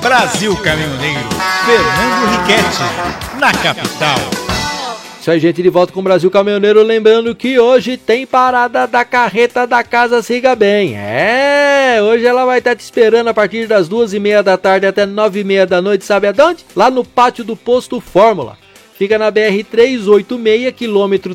Brasil Caminhoneiro, Fernando Riquetti, na capital. Isso aí, gente, de volta com o Brasil Caminhoneiro, lembrando que hoje tem parada da carreta da Casa Siga Bem. Hoje ela vai estar te esperando a partir das 2h30 da tarde até 9h30 da noite, sabe aonde? Lá no pátio do Posto Fórmula. Fica na BR-386, quilômetro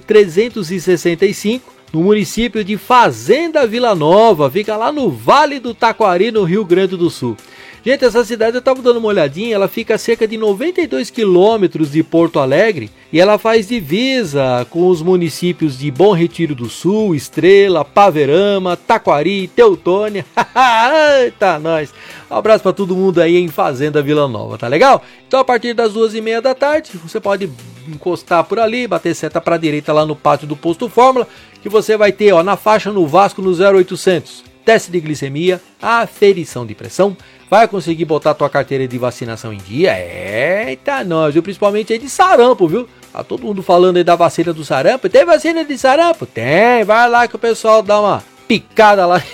365, no município de Fazenda Vila Nova. Fica lá no Vale do Taquari, no Rio Grande do Sul. Gente, essa cidade eu estava dando uma olhadinha, ela fica a cerca de 92 quilômetros de Porto Alegre e ela faz divisa com os municípios de Bom Retiro do Sul, Estrela, Paverama, Taquari, Teutônia. Eita, nós! Um abraço para todo mundo aí em Fazenda Vila Nova, tá legal? Então a partir das 2h30 da tarde, você pode encostar por ali, bater seta para a direita lá no pátio do Posto Fórmula, que você vai ter, ó, na faixa no Vasco no 0800, teste de glicemia, aferição de pressão, vai conseguir botar tua carteira de vacinação em dia? Eita, nós, viu? Principalmente aí de sarampo, viu? Tá todo mundo falando aí da vacina do sarampo. Tem vacina de sarampo? Tem, vai lá que o pessoal dá uma picada lá.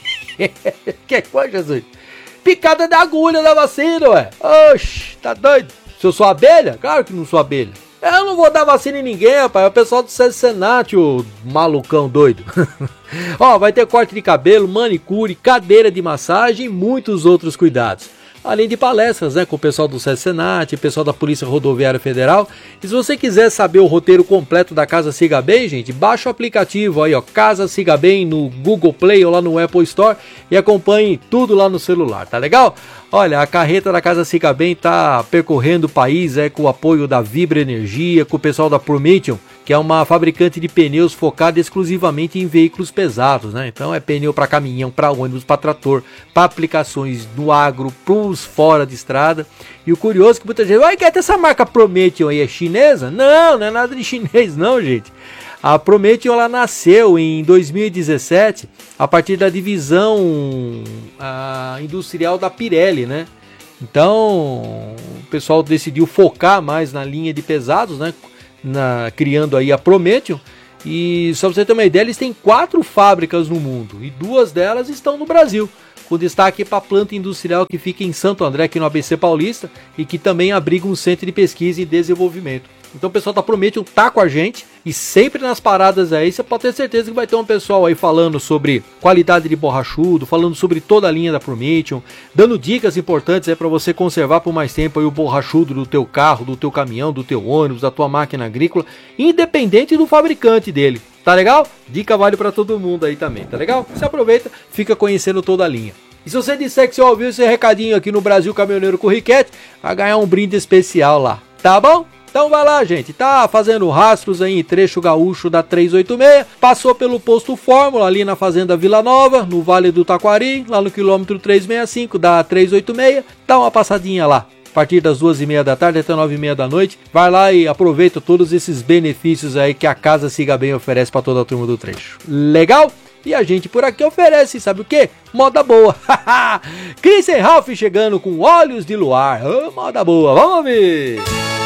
Que coisa, Jesus? Picada da agulha da vacina, ué. Oxi, tá doido? Se eu sou abelha? Claro que não sou abelha. Eu não vou dar vacina em ninguém, rapaz. É o pessoal do Senat, o malucão doido. Ó, vai ter corte de cabelo, manicure, cadeira de massagem e muitos outros cuidados. Além de palestras, né, com o pessoal do Senat, pessoal da Polícia Rodoviária Federal. E se você quiser saber o roteiro completo da Casa Siga Bem, gente, baixa o aplicativo aí, ó, Casa Siga Bem no Google Play ou lá no Apple Store e acompanhe tudo lá no celular, tá legal? Olha, a carreta da Casa Siga Bem tá percorrendo o país com o apoio da Vibra Energia, com o pessoal da Prometheum, que é uma fabricante de pneus focada exclusivamente em veículos pesados, né? Então é pneu para caminhão, para ônibus, para trator, para aplicações no agro, pros fora de estrada. E o curioso é que muita gente vai quer ter essa marca Prometheum aí, é chinesa? Não, não é nada de chinês não, gente. A Prometheum ela nasceu em 2017 a partir da divisão industrial da Pirelli, né? Então o pessoal decidiu focar mais na linha de pesados, né? Criando aí a Prometheum. E só pra você ter uma ideia, eles têm 4 fábricas no mundo e 2 delas estão no Brasil, com destaque para a planta industrial que fica em Santo André, aqui no ABC Paulista, e que também abriga um centro de pesquisa e desenvolvimento. Então o pessoal da Prometheum tá com a gente e sempre nas paradas aí você pode ter certeza que vai ter um pessoal aí falando sobre qualidade de borrachudo, falando sobre toda a linha da Prometheum, dando dicas importantes aí para você conservar por mais tempo aí o borrachudo do teu carro, do teu caminhão, do teu ônibus, da tua máquina agrícola, independente do fabricante dele. Tá legal? Dica vale para todo mundo aí também, tá legal? Você aproveita, fica conhecendo toda a linha. E se você disser que você ouviu esse recadinho aqui no Brasil Caminhoneiro com o Riquetti, vai ganhar um brinde especial lá, tá bom? Então vai lá, gente, tá fazendo rastros aí em trecho gaúcho da 386, passou pelo Posto Fórmula ali na Fazenda Vila Nova, no Vale do Taquari, lá no quilômetro 365 da 386, dá uma passadinha lá. A partir das 2h30 da tarde até 9h30 da noite, vai lá e aproveita todos esses benefícios aí que a Casa Siga Bem oferece para toda a turma do trecho. Legal? E a gente por aqui oferece, sabe o que? Moda boa. Christian Ralph chegando com Olhos de Luar. Oh, moda boa, vamos ver.